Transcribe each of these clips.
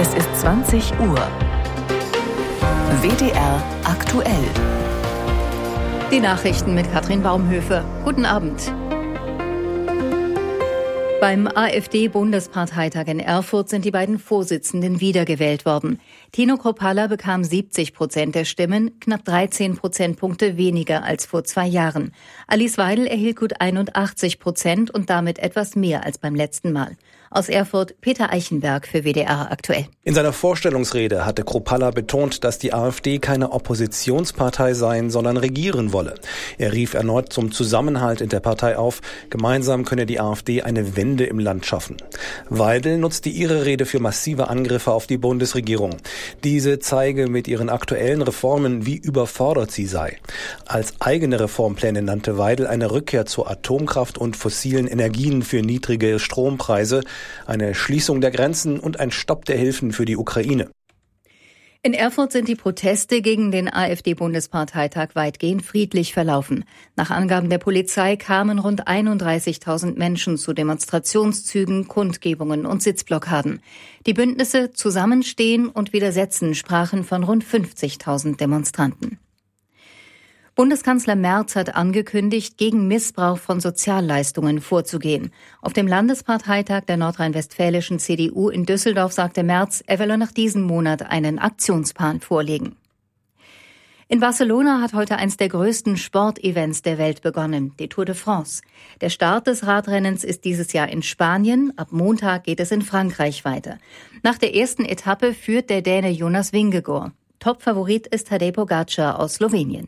Es ist 20 Uhr. WDR aktuell. Die Nachrichten mit Katrin Baumhöfe. Guten Abend. Beim AfD-Bundesparteitag in Erfurt sind die beiden Vorsitzenden wiedergewählt worden. Tino Kruppalla bekam 70% der Stimmen, knapp 13 Prozentpunkte weniger als vor 2 Jahren. Alice Weidel erhielt gut 81% und damit etwas mehr als beim letzten Mal. Aus Erfurt Peter Eichenberg für WDR aktuell. In seiner Vorstellungsrede hatte Kruppalla betont, dass die AfD keine Oppositionspartei sein, sondern regieren wolle. Er rief erneut zum Zusammenhalt in der Partei auf. Gemeinsam könne die AfD eine Wende im Land schaffen. Weidel nutzte ihre Rede für massive Angriffe auf die Bundesregierung. Diese zeige mit ihren aktuellen Reformen, wie überfordert sie sei. Als eigene Reformpläne nannte Weidel eine Rückkehr zur Atomkraft und fossilen Energien für niedrige Strompreise, eine Schließung der Grenzen und ein Stopp der Hilfen für die Ukraine. In Erfurt sind die Proteste gegen den AfD-Bundesparteitag weitgehend friedlich verlaufen. Nach Angaben der Polizei kamen rund 31.000 Menschen zu Demonstrationszügen, Kundgebungen und Sitzblockaden. Die Bündnisse Zusammenstehen und Widersetzen sprachen von rund 50.000 Demonstranten. Bundeskanzler Merz hat angekündigt, gegen Missbrauch von Sozialleistungen vorzugehen. Auf dem Landesparteitag der nordrhein-westfälischen CDU in Düsseldorf sagte Merz, er wolle noch diesen Monat einen Aktionsplan vorlegen. In Barcelona hat heute eines der größten Sportevents der Welt begonnen, die Tour de France. Der Start des Radrennens ist dieses Jahr in Spanien, ab Montag geht es in Frankreich weiter. Nach der ersten Etappe führt der Däne Jonas Vingegaard. Topfavorit ist Tadej Pogačar aus Slowenien.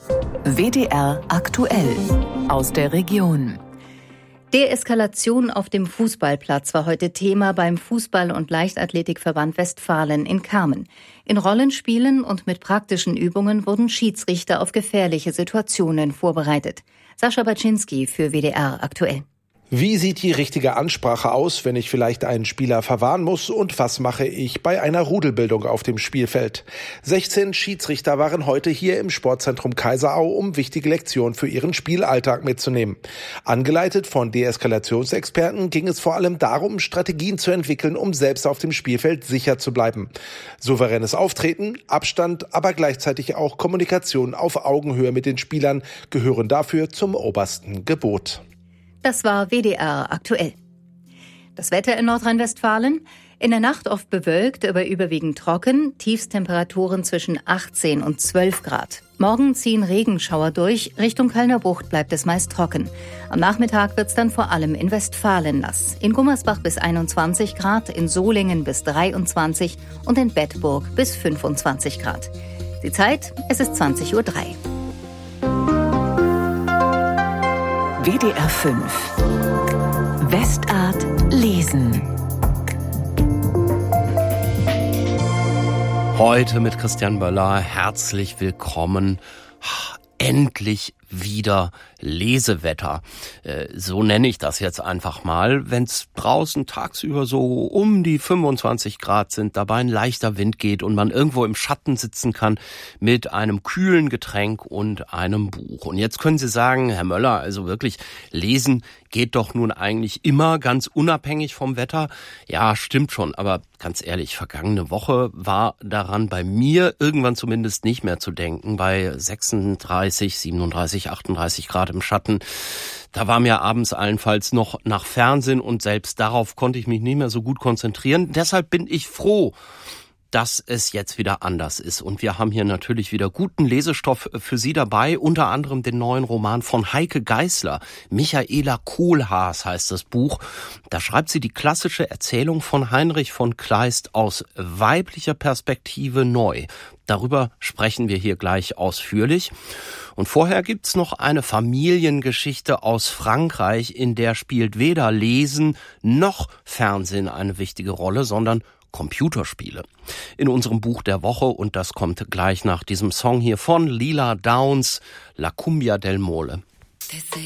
WDR aktuell aus der Region. Deeskalation auf dem Fußballplatz war heute Thema beim Fußball- und Leichtathletikverband Westfalen in Kamen. In Rollenspielen und mit praktischen Übungen wurden Schiedsrichter auf gefährliche Situationen vorbereitet. Sascha Baczynski für WDR aktuell. Wie sieht die richtige Ansprache aus, wenn ich vielleicht einen Spieler verwahren muss? Und was mache ich bei einer Rudelbildung auf dem Spielfeld? 16 Schiedsrichter waren heute hier im Sportzentrum Kaiserau, um wichtige Lektionen für ihren Spielalltag mitzunehmen. Angeleitet von Deeskalationsexperten ging es vor allem darum, Strategien zu entwickeln, um selbst auf dem Spielfeld sicher zu bleiben. Souveränes Auftreten, Abstand, aber gleichzeitig auch Kommunikation auf Augenhöhe mit den Spielern gehören dafür zum obersten Gebot. Das war WDR aktuell. Das Wetter in Nordrhein-Westfalen. In der Nacht oft bewölkt, aber überwiegend trocken. Tiefstemperaturen zwischen 18 und 12 Grad. Morgen ziehen Regenschauer durch. Richtung Kölner Bucht bleibt es meist trocken. Am Nachmittag wird es dann vor allem in Westfalen nass. In Gummersbach bis 21 Grad, in Solingen bis 23 und in Bedburg bis 25 Grad. Die Zeit, es ist 20:03 Uhr. WDR 5 Westart lesen. Heute mit Christian Böller. Herzlich willkommen. Endlich wieder Lesewetter. So nenne ich das jetzt einfach mal. Wenn es draußen tagsüber so um die 25 Grad sind, dabei ein leichter Wind geht und man irgendwo im Schatten sitzen kann mit einem kühlen Getränk und einem Buch. Und jetzt können Sie sagen, Herr Möller, also wirklich, lesen geht doch nun eigentlich immer ganz unabhängig vom Wetter. Ja, stimmt schon, aber ganz ehrlich, vergangene Woche war daran bei mir irgendwann zumindest nicht mehr zu denken. Bei 36, 37, 38 Grad im Schatten. Da war mir abends allenfalls noch nach Fernsehen und selbst darauf konnte ich mich nicht mehr so gut konzentrieren. Deshalb bin ich froh, dass es jetzt wieder anders ist. Und wir haben hier natürlich wieder guten Lesestoff für Sie dabei, unter anderem den neuen Roman von Heike Geisler. Michaela Kohlhaas heißt das Buch. Da schreibt sie die klassische Erzählung von Heinrich von Kleist aus weiblicher Perspektive neu. Darüber sprechen wir hier gleich ausführlich. Und vorher gibt's noch eine Familiengeschichte aus Frankreich, in der spielt weder Lesen noch Fernsehen eine wichtige Rolle, sondern Computerspiele. In unserem Buch der Woche, und das kommt gleich nach diesem Song hier von Lila Downs, La Cumbia del Mole.